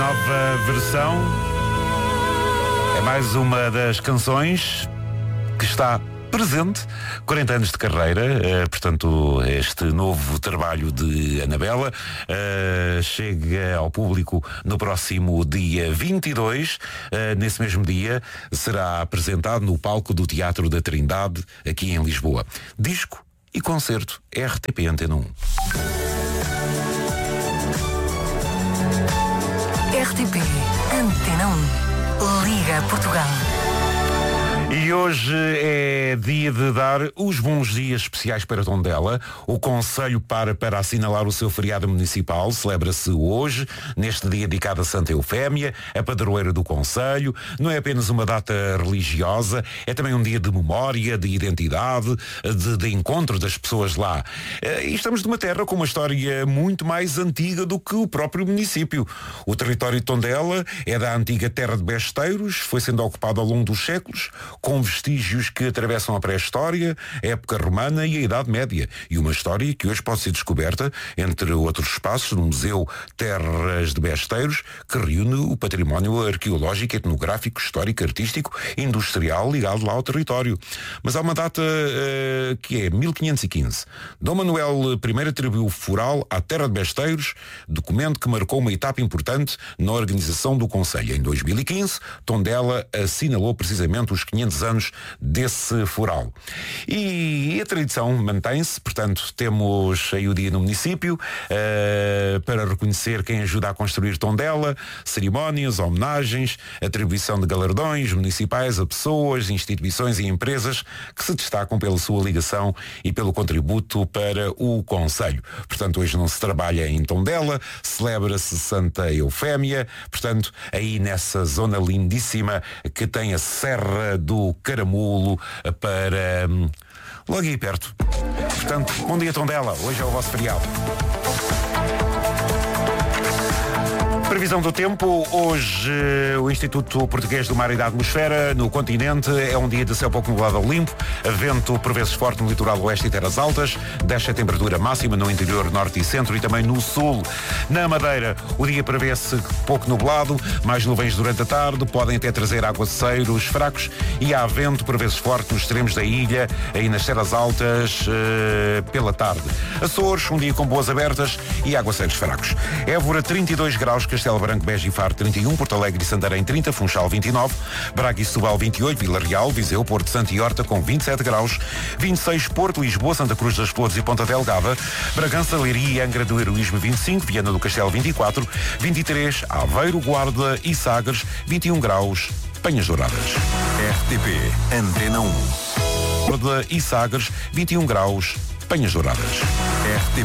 nova versão. É mais uma das canções que está presente, 40 anos de carreira, portanto este novo trabalho de Anabela chega ao público no próximo dia 22, nesse mesmo dia será apresentado no palco do Teatro da Trindade, aqui em Lisboa. Disco e concerto RTP Antena 1. RTP Antena 1. Liga Portugal. E hoje é dia de dar os bons dias especiais para Tondela. O Conselho para assinalar o seu feriado municipal. Celebra-se hoje, neste dia dedicado a Santa Eufémia, a padroeira do Conselho. Não é apenas uma data religiosa, é também um dia de memória, de identidade, de encontro das pessoas lá. E estamos numa terra com uma história muito mais antiga do que o próprio município. O território de Tondela é da antiga terra de besteiros, foi sendo ocupado ao longo dos séculos, com vestígios que atravessam a pré-história, a época romana e a Idade Média. E uma história que hoje pode ser descoberta, entre outros espaços, no Museu Terras de Besteiros, que reúne o património arqueológico, etnográfico, histórico, artístico e industrial ligado lá ao território. Mas há uma data que é 1515. Dom Manuel I atribuiu o foral à Terra de Besteiros, documento que marcou uma etapa importante na organização do Conselho. Em 2015, Tondela assinalou precisamente os 500 anos desse foral. E a tradição mantém-se, portanto, temos aí o dia no município para reconhecer quem ajuda a construir Tondela, cerimónias, homenagens, atribuição de galardões municipais a pessoas, instituições e empresas que se destacam pela sua ligação e pelo contributo para o Conselho. Portanto, hoje não se trabalha em Tondela, celebra-se Santa Eufémia, portanto, aí nessa zona lindíssima que tem a Serra do Caramulo para logo aí perto. Portanto, bom dia Tondela, hoje é o vosso feriado. Previsão do tempo, hoje o Instituto Português do Mar e da Atmosfera no continente é um dia de céu pouco nublado ao limpo, vento por vezes forte no litoral oeste e terras altas, desce a temperatura máxima no interior norte e centro e também no sul. Na Madeira, o dia prevê-se pouco nublado, mais nuvens durante a tarde, podem até trazer aguaceiros fracos e há vento por vezes forte nos extremos da ilha, aí nas terras altas pela tarde. Açores, um dia com boas abertas e aguaceiros fracos. Évora, 32 graus, Castelo Branco, Beja e Faro 31, Porto Alegre e Santarém 30, Funchal 29, Braga e Setúbal 28, Vila Real, Viseu, Porto Santo e Horta com 27 graus, 26 Porto, Lisboa, Santa Cruz das Flores e Ponta Delgada, Bragança, Leiria e Angra do Heroísmo 25, Viana do Castelo 24, 23 Aveiro, Guarda e Sagres 21 graus, Penhas Douradas. RTP Antena 1. Guarda e Sagres 21 graus, Penhas Douradas. RTP